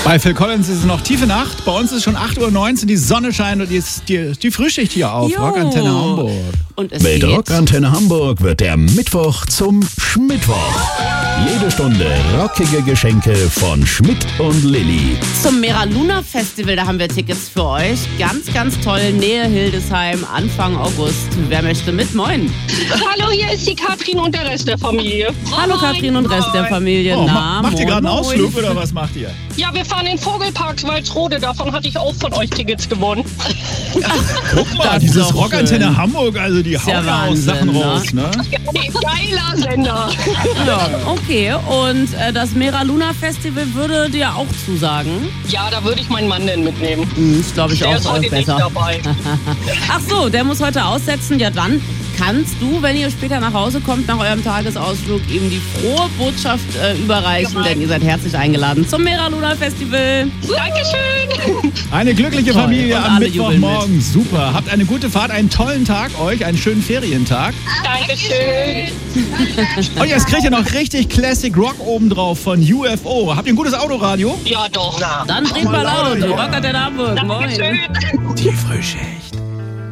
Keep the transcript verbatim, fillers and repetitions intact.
Bei Phil Collins ist es noch tiefe Nacht. Bei uns ist es schon acht Uhr neunzehn, die Sonne scheint und die, die, die Frühschicht hier auf Jo. Rockantenne Hamburg. Und es Mit geht Rockantenne Hamburg wird der Mittwoch zum Schmittwoch. Jede Stunde rockige Geschenke von Schmidt und Lilly. zum Mera Luna Festival. Da haben wir Tickets für euch. Ganz, ganz toll. Nähe Hildesheim, Anfang August. Wer möchte mit? Moin. Hallo, hier ist die Katrin und der Rest der Familie. Hallo Katrin und Rest der Familie. Oh, Na, ma macht ihr moin, gerade einen moin. Ausflug oder was macht ihr? Ja, wir fahren in den Vogelpark Walsrode. Davon hatte ich auch von euch Tickets gewonnen. Guck mal, Das ist dieses doch Rockantenne schön. Hamburg, also die ja hauen ja auch Wahnsinn, Sachen ne? raus, ne? Geiler Sender. Ja, okay. Und äh, das Mera Luna Festival würde dir auch zusagen? Ja, da würde ich meinen Mann denn mitnehmen. Hm, ist, glaube ich, Der auch ist äh, heute nicht besser. dabei. Ach so, der muss heute aussetzen. Ja, dann kannst du, wenn ihr später nach Hause kommt, nach eurem Tagesausflug, ihm die frohe Botschaft äh, überreichen, Ja. denn ihr seid herzlich eingeladen zum Mera Luna Festival. Dankeschön. Eine glückliche Toll. Familie Und am alle jubeln Mittwochmorgen. Super. Habt eine gute Fahrt, einen tollen Tag euch, einen schönen Ferientag. Dankeschön. Und jetzt kriegt ihr noch richtig Classic Rock obendrauf von U F O. Habt ihr ein gutes Autoradio? Ja, doch. Dann dreht mal laut. Ja. Rockantenne Hamburg. Moin. Dankeschön. Die Frühschicht.